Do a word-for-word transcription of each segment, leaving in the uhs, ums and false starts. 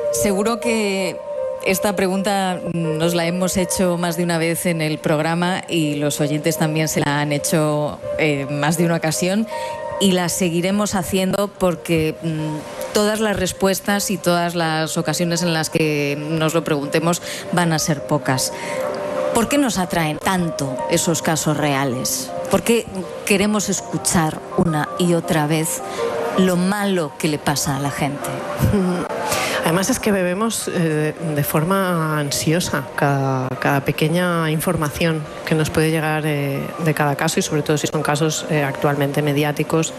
Seguro que esta pregunta nos la hemos hecho más de una vez en el programa y los oyentes también se la han hecho eh, más de una ocasión, y la seguiremos haciendo porque mmm, todas las respuestas y todas las ocasiones en las que nos lo preguntemos van a ser pocas. ¿Por qué nos atraen tanto esos casos reales? ¿Por qué queremos escuchar una y otra vez lo malo que le pasa a la gente? Además es que bebemos eh, de forma ansiosa cada, cada pequeña información que nos puede llegar eh, de cada caso, y sobre todo si son casos eh, actualmente mediáticos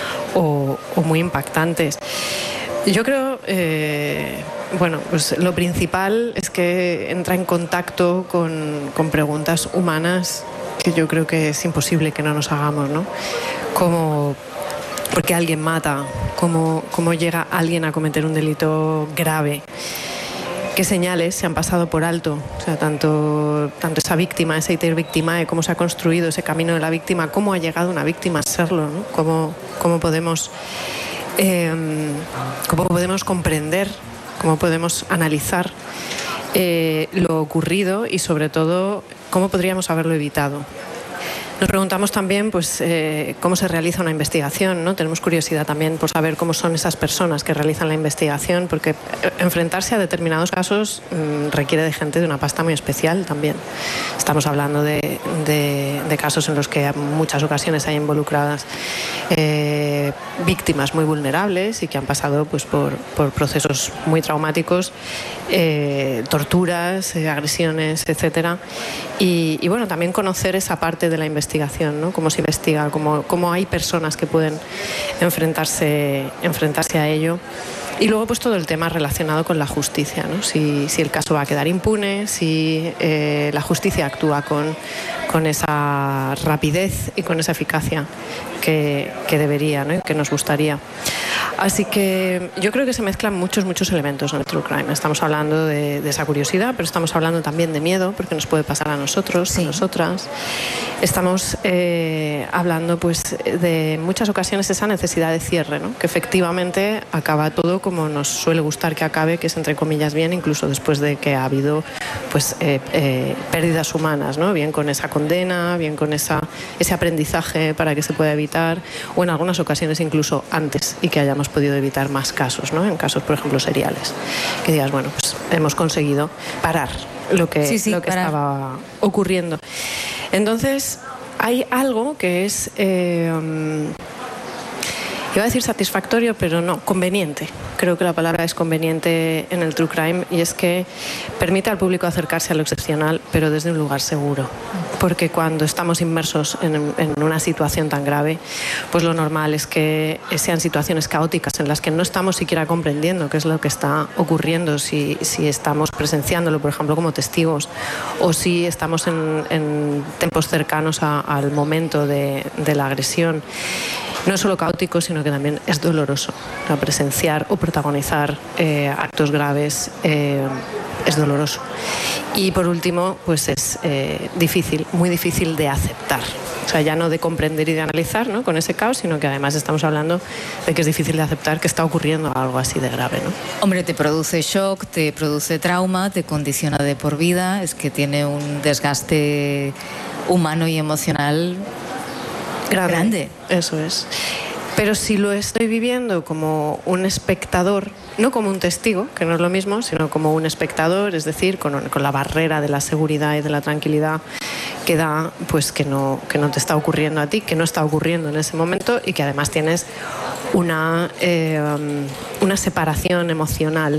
o, o muy impactantes. Yo creo, eh, bueno, pues lo principal es que entra en contacto con, con preguntas humanas que yo creo que es imposible que no nos hagamos, ¿no? Como ¿por qué alguien mata? ¿Cómo, cómo llega alguien a cometer un delito grave? ¿Qué señales se han pasado por alto? O sea, tanto, tanto esa víctima, ese iter victimae, cómo se ha construido ese camino de la víctima, cómo ha llegado una víctima a serlo, ¿no? ¿Cómo, cómo podemos, eh, cómo podemos comprender, cómo podemos analizar eh, lo ocurrido y, sobre todo, cómo podríamos haberlo evitado? Nos preguntamos también pues, eh, cómo se realiza una investigación, ¿no? Tenemos curiosidad también por saber cómo son esas personas que realizan la investigación, porque enfrentarse a determinados casos mmm, requiere de gente de una pasta muy especial también. Estamos hablando de, de, de casos en los que en muchas ocasiones hay involucradas eh, víctimas muy vulnerables y que han pasado pues, por, por procesos muy traumáticos, eh, torturas, eh, agresiones, etcétera. Y, y bueno, también conocer esa parte de la investigación, ¿no? Cómo se investiga, cómo, cómo hay personas que pueden enfrentarse, enfrentarse a ello. Y luego pues todo el tema relacionado con la justicia, ¿no? Si, si el caso va a quedar impune, si eh, la justicia actúa con, con esa rapidez y con esa eficacia que, que debería, ¿no? Que nos gustaría. Así que yo creo que se mezclan muchos, muchos elementos en el True Crime. Estamos hablando de, de esa curiosidad, pero estamos hablando también de miedo, porque nos puede pasar a nosotros, sí. a nosotras. Estamos eh, hablando pues de muchas ocasiones esa necesidad de cierre, ¿no? Que efectivamente acaba todo como nos suele gustar que acabe, que es entre comillas bien, incluso después de que ha habido pues eh, eh, pérdidas humanas, ¿no? Bien con esa condena, bien con esa, ese aprendizaje para que se pueda evitar, o en algunas ocasiones incluso antes, y que hayamos podido evitar más casos, ¿no? En casos, por ejemplo, seriales. Que digas, bueno, pues hemos conseguido parar lo que, sí, sí, lo que parar. estaba ocurriendo. Entonces, hay algo que es... Eh, Iba a decir satisfactorio, pero no, conveniente. Creo que la palabra es conveniente en el True Crime, y es que permite al público acercarse a lo excepcional, pero desde un lugar seguro. Porque cuando estamos inmersos en, en una situación tan grave, pues lo normal es que sean situaciones caóticas en las que no estamos siquiera comprendiendo qué es lo que está ocurriendo, si, si estamos presenciándolo, por ejemplo, como testigos, o si estamos en, en tiempos cercanos a, al momento de, de la agresión. No es solo caótico, sino que también es doloroso. O sea, presenciar o protagonizar eh, actos graves eh, es doloroso. Y por último, pues es eh, difícil, muy difícil de aceptar. O sea, ya no de comprender y de analizar, ¿no? Con ese caos, sino que además estamos hablando de que es difícil de aceptar que está ocurriendo algo así de grave, ¿no? Hombre, te produce shock, te produce trauma, te condiciona de por vida, es que tiene un desgaste humano y emocional grave. grande. Eso es. Pero si lo estoy viviendo como un espectador, no como un testigo, que no es lo mismo, sino como un espectador, es decir, con, con la barrera de la seguridad y de la tranquilidad que da, pues que no, que no te está ocurriendo a ti, que no está ocurriendo en ese momento, y que además tienes una, eh, una separación emocional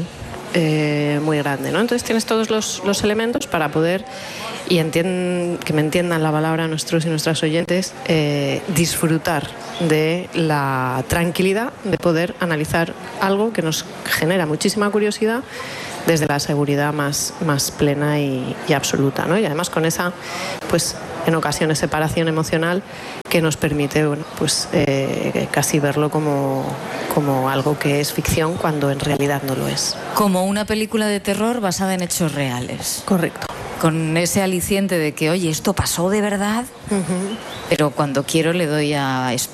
eh, muy grande, ¿no? Entonces tienes todos los, los elementos para poder, y entienden, que me entiendan la palabra nuestros y nuestras oyentes, eh, disfrutar de la tranquilidad de poder analizar algo que nos genera muchísima curiosidad desde la seguridad más, más plena y, y absoluta, ¿no? Y además con esa, pues en ocasiones, separación emocional que nos permite, bueno, pues eh, casi verlo como, como algo que es ficción cuando en realidad no lo es. Como una película de terror basada en hechos reales. Correcto. Con ese aliciente de que, oye, esto pasó de verdad, uh-huh. pero cuando quiero le doy a esto.